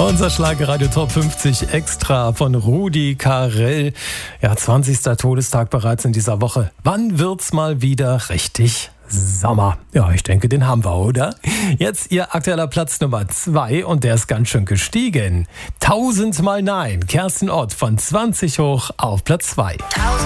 Unser Schlagerradio Top 50 Extra von Rudi Carrell. Ja, 20. Todestag bereits in dieser Woche. Wann wird's mal wieder richtig Sommer? Ja, ich denke, den haben wir, oder? Jetzt Ihr aktueller Platz Nummer 2 und der ist ganz schön gestiegen. 1000 Mal Nein. Kerstin Ott von 20 hoch auf Platz 2.